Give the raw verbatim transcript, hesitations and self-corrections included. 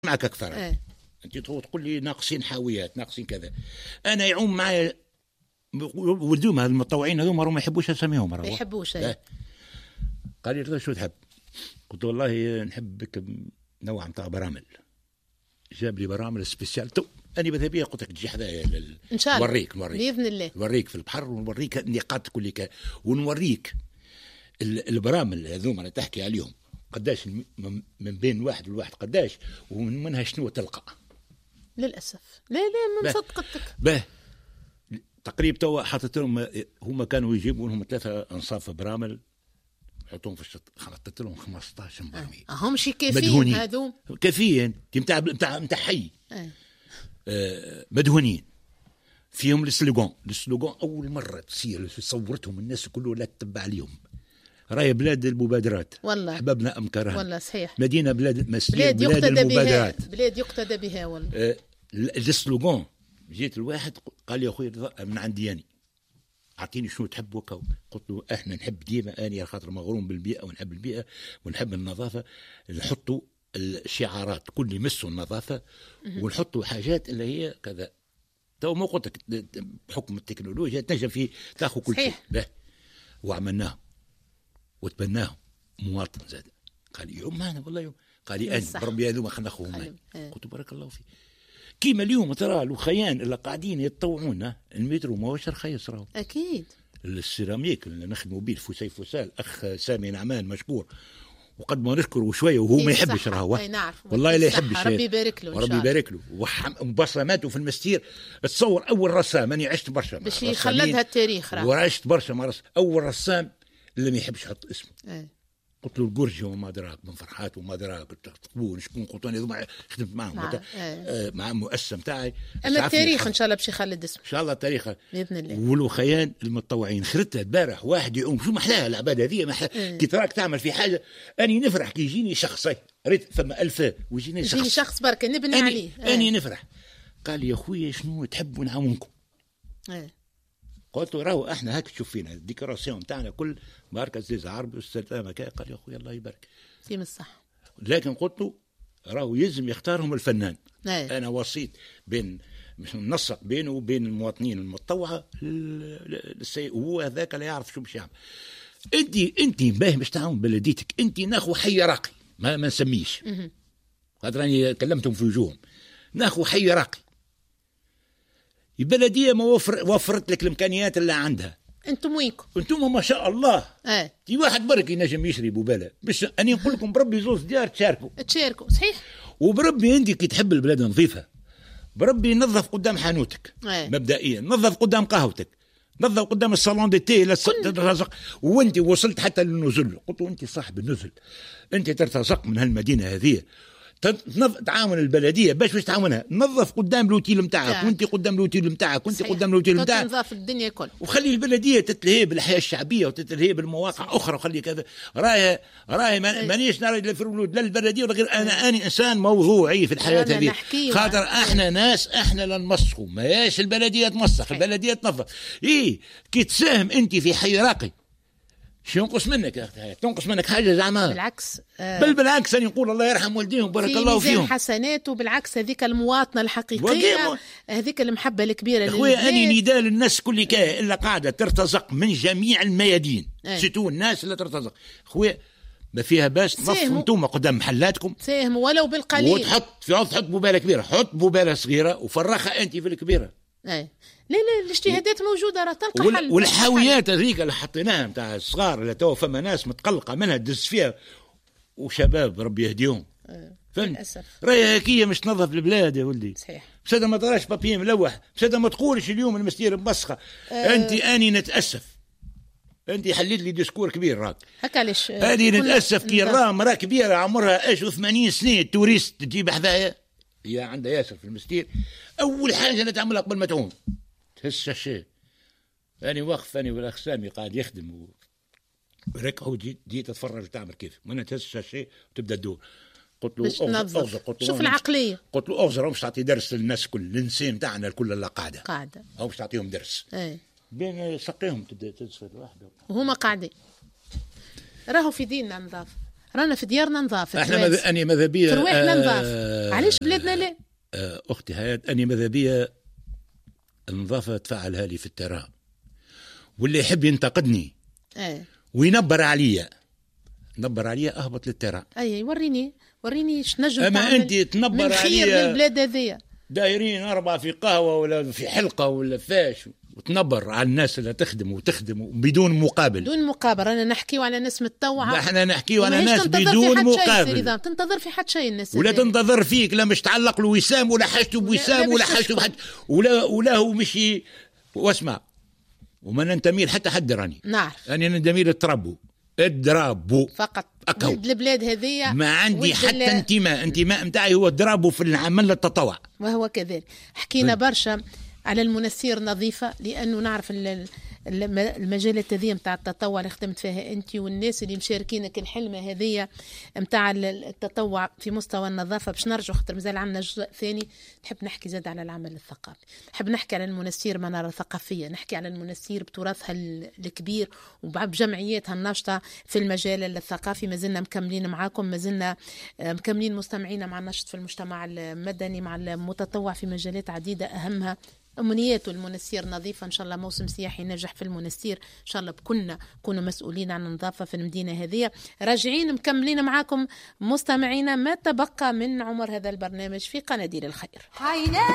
معك اكثر. اه. انت تقول لي ناقصين حاويات ناقصين كذا، انا يعوم معي ولدوم هذا المتطوعين هذوما ما يحبوش اسميهم، ما يحبوش. اه. قال لي شو تحب؟ قلت والله نحب بك نوع نتاع برامل. جاب لي برامل سبيسيال تو أنا بذهب بها، قلت لك تجي حذايا لل... إن شاء الله نوريك نوريك بإذن الله، نوريك في البحر ونوريك النقاط كلها ونوريك البرامل هذوما اللي تحكي عليهم قداش من بين واحد لواحد قداش، ومن منها شنو تلقى. للأسف لا لا من صدقتك به تقريبا توا حطيت لهم، هما كانوا يجيبوا لهم ثلاثة أنصاف برامل حطوهم في الشط، حطيت لهم خمسطاش برميل. أه. هم شي كافيين هذوم، كافيين نتاع نتاع نتاع حي. أه. آه مدهونين فيهم السلوغون. السلوغون أول مرة تصير صورتهم الناس كله لا تتبع عليهم. راهي بلاد المبادرات والله، حبابنا أمكرها والله صحيح، مدينة بلاد مسير بلاد, بلاد يقتدى المبادرات بها، بلاد يقتدى بها والله. آه السلوغون جيت الواحد قال لي يا أخوي من عندي أنا أعطيني شنو تحب وكا. قلت له احنا نحب ديما اني خاطر مغروم بالبيئه ونحب البيئه ونحب النظافه، نحطوا الشعارات كل يمسوا النظافه ونحطوا حاجات اللي هي كذا. تو ما قلت لك بحكم التكنولوجيا تنجم في تاخذ كل شيء به، وعملناه وتبناه مواطن زاد. قال لي يوم انا والله يوم قال لي انا بربي هذوما خلينا ناخذهم. قلت بارك الله فيك. كيما اليوم ترى الخيان اللي قاعدين يتطوعونا المترو ما هوش رخيص راهو اكيد. السيراميك اللي نخدموا به الفوسي فوسال اخ سامي نعمان مشكور، وقد ما نشكره شويه وهو ما يحبش راهو والله لا يحبش. ربي يبارك له، ربي يبارك له. وبصماته في المستير تصور اول رسام اني عشت برشا باش يخلدها التاريخ راهو وعشت برشا مع اول رسام اللي ما يحبش يحط اسمه. ايه. قلت له القرجي وما دراك بن فرحات وما دراك تقبون شكون قلتوني هذوما خدمت معهم مع, آه مع المؤسسه نتاعي. اما التاريخ ان شاء الله باش يخلد اسمه ان شاء الله التاريخ باذن الله. ولو خيان المتطوعين خرتها البارح واحد يقوم شو محلاها العباده هذه محلاها. إيه. كي تراك تعمل في حاجه اني نفرح كي يجيني شخصي ريت ثم ألف ويجيني شخص, شخص بركه نبني أني عليه. اني إيه. نفرح. قال لي يا خويا شنو تحبوا نعاونكم. ايه. قلت له راهو احنا هاك تشوف فينا الديكوراسيون تاعنا كل مركز زيز عربي واستاذ مكان. قال يا اخويا الله يبارك في من الصح، لكن قلت له راهو يلزم يختارهم الفنان. أيه. انا وسيط بين مش ننسق بينه وبين المواطنين المتطوعه وهو هذاك لا يعرف شو باش يعمل. انت انت باهي باش تعاون بلديتك، انت ناخذ حي راقي ما, ما نسميش خاطر راني كلمتهم في وجوههم. ناخذ حي راقي البلديه ما وفر وفرت لك الامكانيات اللي عندها. انتم وينكم؟ انتم ما شاء الله. اه تي واحد برك ينجم يشري بوباله باش اني نقول لكم بربي زوز ديار تشاركوا تشاركوا صحيح. وبربي انت كي تحب البلاد نظيفه بربي نظف قدام حانوتك. اه. مبدئيا نظف قدام قهوتك، نظف قدام الصالون دي تي لا ترتزق. وانت وصلت حتى للنزل قلت انت صاحب النزل، انت ترتزق من هالمدينه هذه تعاون البلديه باش باش تعاونها. نظف قدام الوتيل نتاعك وانت قدام الوتيل نتاعك وانت قدام الوتيل نتاعك تنظف الدنيا كل. وخلي البلديه تتلهي بالحياه الشعبيه وتتلهي بالمواقع اخرى وخلي كذا. راهي راهي مانيش نرى في الولود لا البلديه ولا غير. انا اني انسان موضوعي في الحياه هذه خاطر احنا ناس احنا لا نمسخوا ماهيش البلديه تمسخ البلديه تنظف. ايه كي تساهم انت في حي راقي شو ينقص منك يا اختي؟ تنقص منك حاجه زعما؟ بالعكس. آه بل بالعكس انا نقول الله يرحم والديهم بارك الله فيهم. في حسنات وبالعكس هذيك المواطنه الحقيقيه هذيك المحبه الكبيره اللي خويا اني نداء للناس كل كا الا قاعده ترتزق من جميع الميادين. آه. سيتو الناس اللي ترتزق خويا ما فيها باس نظفوا انتم قدام محلاتكم ساهموا ولو بالقليل وتحط في عوض تحط بوباله كبيره حط بوباله صغيره وفرخها انت في الكبيره. اي لا لا الاجتهادات موجوده راه تلقى وال... حل. والحاويات هذيك اللي حطيناها نتاع الصغار اللي تو فما ناس متقلقه منها تدز فيها وشباب ربي يهديهم. أه. فهمت راهي هكيه مش تنظف البلاد يا ولدي. صحيح. بس هذا ما تراش بابي ملوح بس هذا ما تقولش اليوم المستير مسخه. أه. انت اني نتاسف انت حليت لي ديسكور كبير راك هكا علاش هذه نتاسف كي راه مراه كبيره عمرها اش ثمانين سنه توريست تجيب حذايا هي عندها ياسر في المستير. اول حاجه اللي تعملها قبل ما تعوم تهز الشيء. أنا واقف أنا والأخ سامي قاعد يخدم وركعه وجيت جيت أتفرج وتعمل كيف وانا تهز الشيء وتبدأ تدور. قلت له أغزر قلت له شوف العقلية. قلت له أغزر مش تعطي درس للناس كل الإنسان تاعنا الكل اللي قاعدة قاعدة أو مش تعطيهم درس. أي. بين سقيهم تبدأ تهز واحدة وهما قاعدين. راهو في ديننا نظافة رانا في ديارنا نظاف. احنا مذ... اني ماذا بيا في رواحنا نظاف. آه... علاش بلادنا لا؟ آه... اختي حياة اني ماذا بيا النظافه تفعلها لي في التراب، واللي يحب ينتقدني ايه وينبر عليا نبر عليا اهبط للتراب. اي وريني وريني ايش نجم اما تعمل انت تنبر من خير عليا للبلاد هذيا. دايرين اربعه في قهوه ولا في حلقه ولا فاش، وتنبر على الناس اللي تخدم وتخدم بدون مقابل. بدون مقابل. انا نحكيو على ناس متطوعه. احنا نحكيو على ناس بدون مقابل. تنتظر في حد شيء الناس ولا تنتظر فيك، لا مش تعلق له وسام ولا حاجته بوسام ولا حاجته بحد، ولا ولا هو مشي. واسمع، وما ننتمي حتى حد راني نعرف انا ننتمي للتربو الدرابو فقط. أكو. ولد البلاد هذيا ما عندي حتى انتماء. انتماء نتاعي هو الدرابو في العمل التطوع. وهو كذلك. حكينا برشا على المنسير نظيفة، لأنه نعرف المجالات هذه متاع التطوع اللي خدمت فيها أنت والناس اللي مشاركينك الحلمة هذه متاع التطوع في مستوى النظافة. باش نرجع خاطر مازال عندنا جزء ثاني. نحب نحكي زاد على العمل الثقافي، نحب نحكي على المنسير منارة ثقافية، نحكي على المنسير بتراثها الكبير وبجمعياتها الناشطة في المجال الثقافي. ما زلنا مكملين معاكم، ما زلنا مكملين مستمعين مع النشط في المجتمع المدني، مع المتطوع في مجالات عديدة، أهمها أمنياته المنسير نظيفة. إن شاء الله موسم سياحي ناجح في المنسير، إن شاء الله بكلنا كونوا مسؤولين عن النظافة في المدينة هذه. راجعين مكملين معاكم مستمعينا ما تبقى من عمر هذا البرنامج في قناديل الخير.